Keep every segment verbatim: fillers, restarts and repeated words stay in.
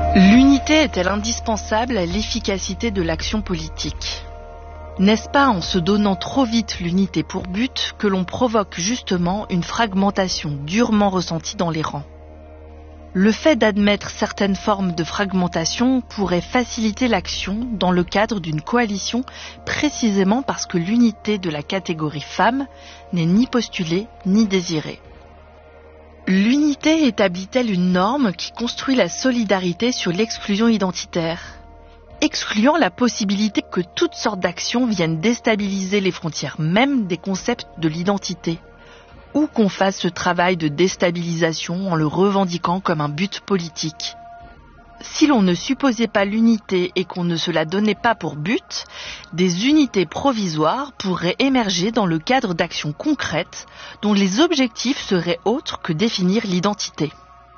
L'unité est-elle indispensable à l'efficacité de l'action politique ? N'est-ce pas en se donnant trop vite l'unité pour but que l'on provoque justement une fragmentation durement ressentie dans les rangs ? Le fait d'admettre certaines formes de fragmentation pourrait faciliter l'action dans le cadre d'une coalition précisément parce que l'unité de la catégorie femme n'est ni postulée ni désirée. L'unité établit-elle une norme qui construit la solidarité sur l'exclusion identitaire, excluant la possibilité que toutes sortes d'actions viennent déstabiliser les frontières même des concepts de l'identité, ou qu'on fasse ce travail de déstabilisation en le revendiquant comme un but politique. Si l'on ne supposait pas l'unité et qu'on ne se la donnait pas pour but, des unités provisoires pourraient émerger dans le cadre d'actions concrètes dont les objectifs seraient autres que définir l'identité.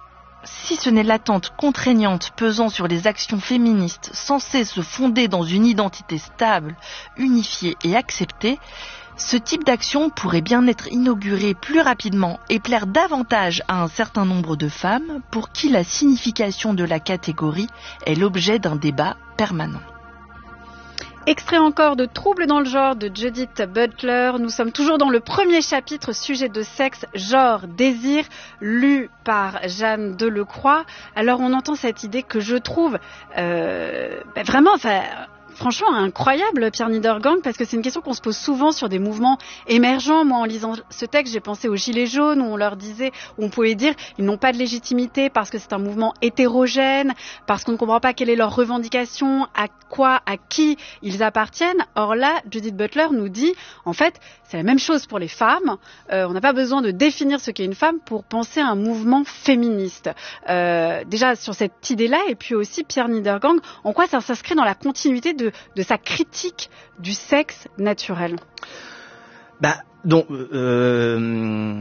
Si ce n'est l'attente contraignante pesant sur les actions féministes censées se fonder dans une identité stable, unifiée et acceptée, ce type d'action pourrait bien être inauguré plus rapidement et plaire davantage à un certain nombre de femmes pour qui la signification de la catégorie est l'objet d'un débat permanent. Extrait encore de Troubles dans le genre de Judith Butler. Nous sommes toujours dans le premier chapitre, sujet de sexe, genre, désir, lu par Jeanne Delecroix. Alors on entend cette idée que je trouve euh, ben vraiment... Enfin, franchement incroyable, Pierre Niedergang, parce que c'est une question qu'on se pose souvent sur des mouvements émergents. Moi, en lisant ce texte, j'ai pensé aux Gilets jaunes, où on leur disait, où on pouvait dire, ils n'ont pas de légitimité parce que c'est un mouvement hétérogène, parce qu'on ne comprend pas quelle est leur revendication, à quoi, à qui ils appartiennent. Or là, Judith Butler nous dit, en fait, c'est la même chose pour les femmes. Euh, on n'a pas besoin de définir ce qu'est une femme pour penser à un mouvement féministe. Euh, déjà, sur cette idée-là, et puis aussi, Pierre Niedergang, en quoi ça s'inscrit dans la continuité de De, de sa critique du sexe naturel. Bah, donc, euh,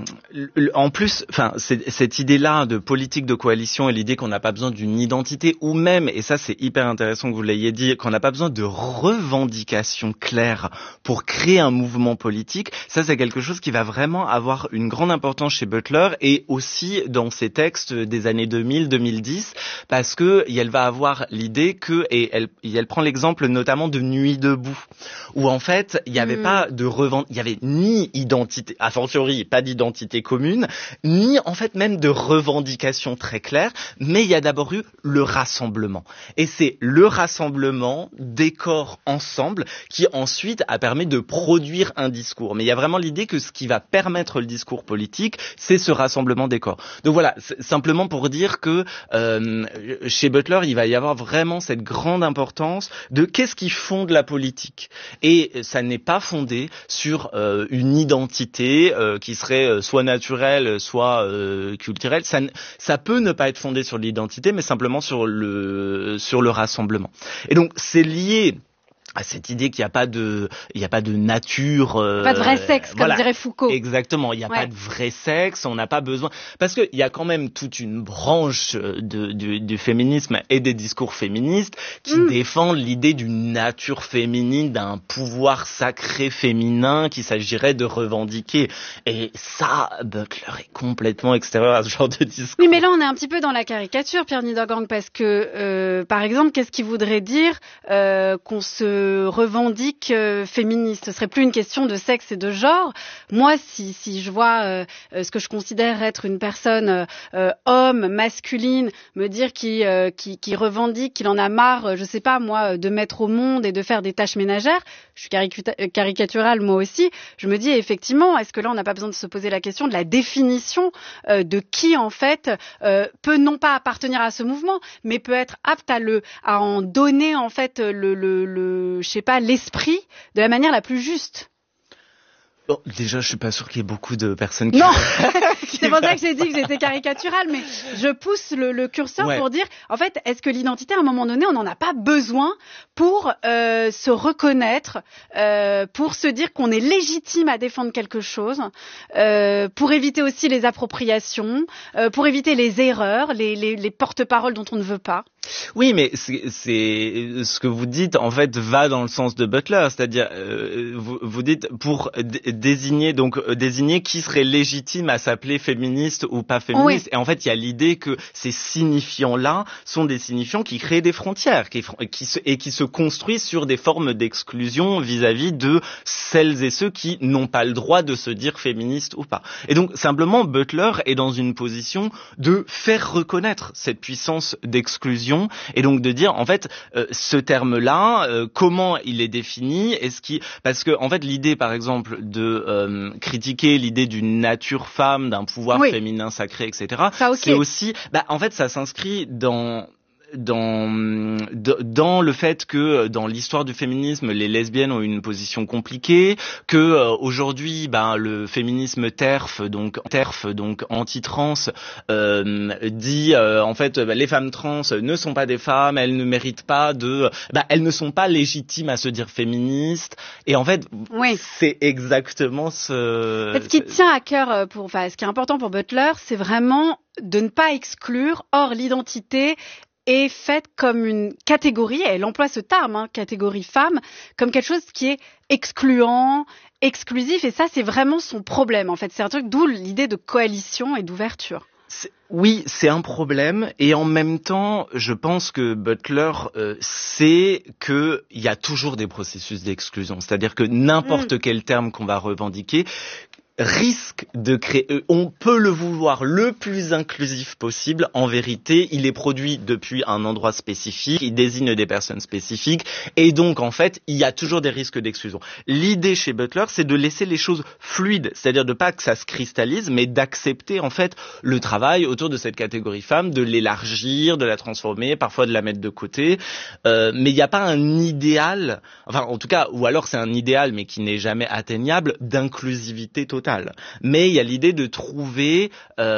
en plus, enfin, cette idée-là de politique de coalition et l'idée qu'on n'a pas besoin d'une identité, ou même, et ça c'est hyper intéressant que vous l'ayez dit, qu'on n'a pas besoin de revendications claires pour créer un mouvement politique, ça c'est quelque chose qui va vraiment avoir une grande importance chez Butler et aussi dans ses textes des années deux mille deux mille dix, parce que elle va avoir l'idée que, et elle, et elle prend l'exemple notamment de Nuit debout, où en fait il n'y avait mmh. pas de revend, il y avait ni identité, a fortiori pas d'identité commune, ni en fait même de revendication très claire, mais il y a d'abord eu le rassemblement. Et c'est le rassemblement des corps ensemble qui ensuite a permis de produire un discours. Mais il y a vraiment l'idée que ce qui va permettre le discours politique, c'est ce rassemblement des corps. Donc voilà, simplement pour dire que euh, chez Butler, il va y avoir vraiment cette grande importance de qu'est-ce qui fonde la politique. Et ça n'est pas fondé sur euh, une identité euh, qui serait soit naturelle, soit euh, culturelle. Ça, ça peut ne pas être fondé sur l'identité, mais simplement sur le sur le rassemblement. Et donc c'est lié à cette idée qu'il n'y a pas de, il n'y a pas de nature, euh, pas de vrai sexe, comme voilà, dirait Foucault. Exactement, il n'y a ouais. pas de vrai sexe, on n'a pas besoin, parce que il y a quand même toute une branche de, du, du féminisme et des discours féministes qui mmh. défendent l'idée d'une nature féminine, d'un pouvoir sacré féminin qu'il s'agirait de revendiquer. Et ça, Butler est complètement extérieur à ce genre de discours. Oui, mais là, on est un petit peu dans la caricature, Pierre Niedergang, parce que, euh, par exemple, qu'est-ce qu'il voudrait dire euh, qu'on se revendique euh, féministe. Ce serait plus une question de sexe et de genre. Moi, si, si je vois euh, ce que je considère être une personne euh, homme, masculine, me dire qu'il euh, qui, qui revendique, qu'il en a marre, je sais pas moi, de mettre au monde et de faire des tâches ménagères, je suis caric- caricaturale moi aussi, je me dis effectivement, est-ce que là on n'a pas besoin de se poser la question de la définition euh, de qui en fait euh, peut non pas appartenir à ce mouvement, mais peut être apte à le à en donner en fait le le, le je sais pas, l'esprit de la manière la plus juste. Bon, déjà, je suis pas sûr qu'il y ait beaucoup de personnes qui... Non, c'est pour ça que j'ai dit que j'étais caricaturale, mais je pousse le, le curseur ouais. pour dire, en fait, est-ce que l'identité, à un moment donné, on n'en a pas besoin pour euh, se reconnaître, euh, pour se dire qu'on est légitime à défendre quelque chose, euh, pour éviter aussi les appropriations, euh, pour éviter les erreurs, les, les, les porte-paroles dont on ne veut pas. Oui, mais c'est, c'est ce que vous dites en fait va dans le sens de Butler, c'est-à-dire euh, vous, vous dites pour d- désigner donc euh, désigner qui serait légitime à s'appeler féministe ou pas féministe. Oui. Et en fait, il y a l'idée que ces signifiants-là sont des signifiants qui créent des frontières, qui, qui se, et qui se construisent sur des formes d'exclusion vis-à-vis de celles et ceux qui n'ont pas le droit de se dire féministes ou pas. Et donc simplement Butler est dans une position de faire reconnaître cette puissance d'exclusion. Et donc de dire en fait euh, ce terme-là, euh, comment il est défini, est-ce qu'il parce que en fait l'idée par exemple de euh, critiquer l'idée d'une nature femme, d'un pouvoir oui. féminin sacré, et cetera. Ça, okay. C'est aussi, bah en fait ça s'inscrit dans dans dans le fait que dans l'histoire du féminisme les lesbiennes ont une position compliquée, que euh, aujourd'hui ben le féminisme TERF donc TERF donc anti-trans euh, dit euh, en fait ben, les femmes trans ne sont pas des femmes, elles ne méritent pas de ben, elles ne sont pas légitimes à se dire féministes, et en fait oui. c'est exactement ce en fait, ce qui tient à cœur pour enfin ce qui est important pour Butler, c'est vraiment de ne pas exclure. Or l'identité est faite comme une catégorie, elle emploie ce terme, hein, catégorie femme, comme quelque chose qui est excluant, exclusif, et ça c'est vraiment son problème en fait. C'est un truc d'où l'idée de coalition et d'ouverture. C'est, oui, c'est un problème, et en même temps, je pense que Butler euh, sait qu'il y a toujours des processus d'exclusion, c'est-à-dire que n'importe mmh. quel terme qu'on va revendiquer risque de créer, on peut le vouloir le plus inclusif possible, en vérité, il est produit depuis un endroit spécifique, il désigne des personnes spécifiques, et donc, en fait, il y a toujours des risques d'exclusion. L'idée chez Butler, c'est de laisser les choses fluides, c'est-à-dire de pas que ça se cristallise, mais d'accepter, en fait, le travail autour de cette catégorie femme, de l'élargir, de la transformer, parfois de la mettre de côté, euh, mais il n'y a pas un idéal, enfin, en tout cas, ou alors c'est un idéal, mais qui n'est jamais atteignable, d'inclusivité totale. Mais il y a l'idée de trouver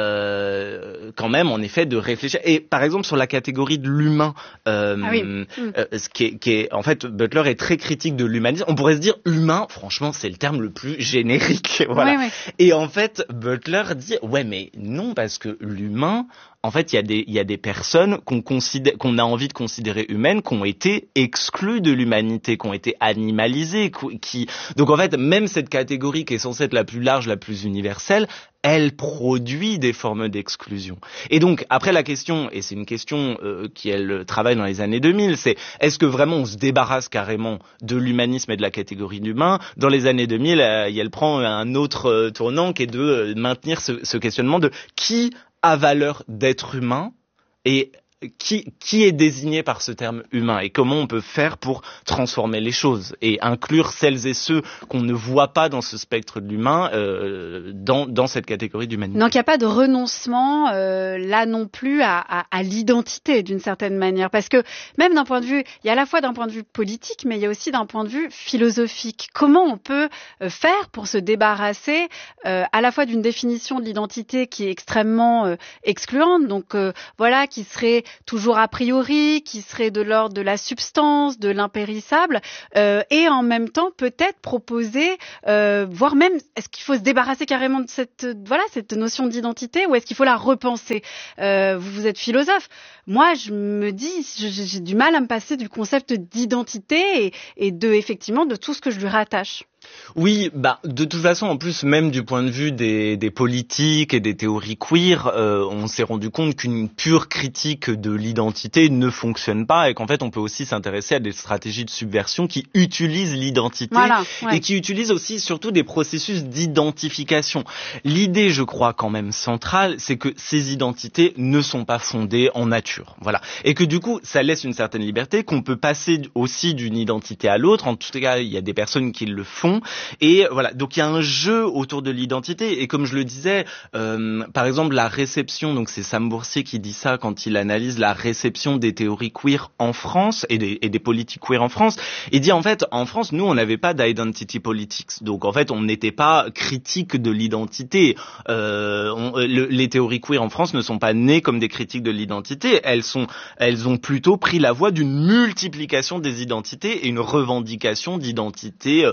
euh, quand même, en effet, de réfléchir. Et par exemple sur la catégorie de l'humain, euh, ah oui. euh, ce qui est, qui est, en fait, Butler est très critique de l'humanisme. On pourrait se dire humain, franchement, c'est le terme le plus générique, voilà. Oui, oui. Et en fait, Butler dit ouais, mais non, parce que l'humain, en fait, il y a des, il y a des personnes qu'on considère, qu'on a envie de considérer humaines, qui ont été exclues de l'humanité, qui ont été animalisées, qui, donc en fait, même cette catégorie qui est censée être la plus large, la plus universelle, elle produit des formes d'exclusion. Et donc, après la question, et c'est une question euh, qui, elle, travaille dans les années deux mille, c'est est-ce que vraiment on se débarrasse carrément de l'humanisme et de la catégorie d'humain? Dans les années deux mille, euh, elle prend un autre euh, tournant qui est de euh, maintenir ce, ce questionnement de qui a valeur d'être humain et qui, qui est désigné par ce terme humain, et comment on peut faire pour transformer les choses et inclure celles et ceux qu'on ne voit pas dans ce spectre de l'humain euh, dans, dans cette catégorie d'humanité. Donc il n'y a pas de renoncement euh, là non plus à, à, à l'identité d'une certaine manière, parce que même d'un point de vue, il y a à la fois d'un point de vue politique, mais il y a aussi d'un point de vue philosophique. Comment on peut euh, faire pour se débarrasser euh, à la fois d'une définition de l'identité qui est extrêmement euh, excluante, donc euh, voilà, qui serait toujours a priori, qui serait de l'ordre de la substance, de l'impérissable, euh, et en même temps peut-être proposer, euh, voire même, est-ce qu'il faut se débarrasser carrément de cette, voilà, cette notion d'identité, ou est-ce qu'il faut la repenser? euh, vous, vous êtes philosophe. Moi, je me dis, j'ai du mal à me passer du concept d'identité et, et de, effectivement, de tout ce que je lui rattache. Oui, bah de toute façon, en plus, même du point de vue des, des politiques et des théories queer, euh, on s'est rendu compte qu'une pure critique de l'identité ne fonctionne pas, et qu'en fait, on peut aussi s'intéresser à des stratégies de subversion qui utilisent l'identité, voilà, ouais. Et qui utilisent aussi surtout des processus d'identification. L'idée, je crois, quand même centrale, c'est que ces identités ne sont pas fondées en nature, voilà, et que du coup, ça laisse une certaine liberté, qu'on peut passer aussi d'une identité à l'autre. En tout cas, il y a des personnes qui le font. Et voilà, donc il y a un jeu autour de l'identité, et comme je le disais, euh, par exemple la réception, donc c'est Sam Boursier qui dit ça quand il analyse la réception des théories queer en France et des, et des politiques queer en France. Il dit en fait, en France, nous on n'avait pas d'identity politics, donc en fait on n'était pas critique de l'identité. Euh, on, le, les théories queer en France ne sont pas nées comme des critiques de l'identité, elles sont, elles ont plutôt pris la voie d'une multiplication des identités et une revendication d'identité. Euh,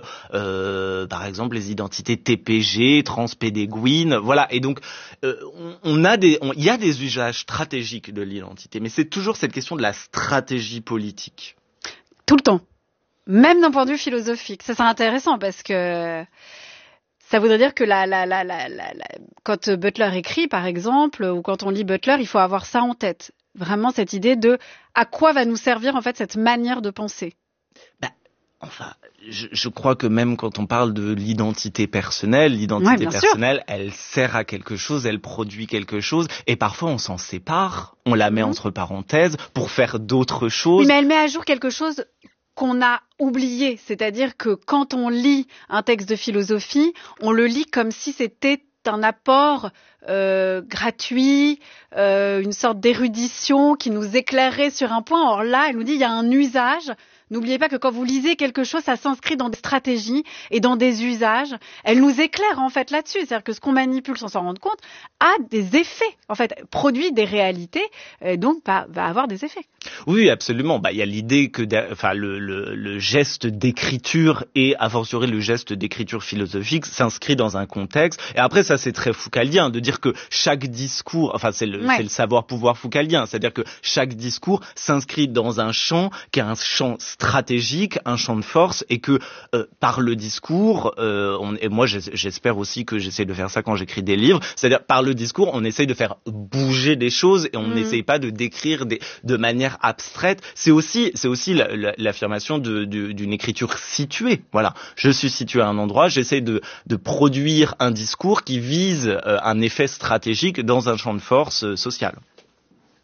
euh, par exemple les identités T P G, transpédéguines, voilà. Et donc euh, on, on a des, il y a des usages stratégiques de l'identité, mais c'est toujours cette question de la stratégie politique. Tout le temps, même d'un point de vue philosophique. Ça c'est intéressant parce que ça voudrait dire que la, la, la, la, la, la, quand Butler écrit, par exemple, ou quand on lit Butler, il faut avoir ça en tête. Vraiment cette idée de à quoi va nous servir en fait cette manière de penser. Bah, enfin, je, je crois que même quand on parle de l'identité personnelle, l'identité ouais, personnelle, sûr. elle sert à quelque chose, elle produit quelque chose, et parfois on s'en sépare, on la met mmh. entre parenthèses pour faire d'autres choses. Oui, mais elle met à jour quelque chose qu'on a oublié, c'est-à-dire que quand on lit un texte de philosophie, on le lit comme si c'était un apport euh, gratuit, euh, une sorte d'érudition qui nous éclairerait sur un point. Or là, elle nous dit il y a un usage. N'oubliez pas que quand vous lisez quelque chose, ça s'inscrit dans des stratégies et dans des usages. Elle nous éclaire en fait là-dessus. C'est-à-dire que ce qu'on manipule sans s'en rendre compte a des effets, en fait, produit des réalités, et donc va, va avoir des effets. Oui, absolument. Bah, il y a l'idée que, enfin, le, le, le geste d'écriture et, a fortiori, le geste d'écriture philosophique s'inscrit dans un contexte. Et après, ça, c'est très foucaldien de dire que chaque discours, enfin, c'est le, ouais. c'est le savoir-pouvoir foucaldien. C'est-à-dire que chaque discours s'inscrit dans un champ qui est un champ stratégique, un champ de force, et que euh, par le discours, euh, on, et moi j'espère aussi que j'essaie de faire ça quand j'écris des livres, c'est-à-dire par le discours, on essaye de faire bouger des choses et on mmh. n'essaye pas de décrire des, de manière abstraite. C'est aussi, c'est aussi la, la, l'affirmation de, de, d'une écriture située. Voilà, je suis situé à un endroit, j'essaie de, de produire un discours qui vise euh, un effet stratégique dans un champ de force euh, social.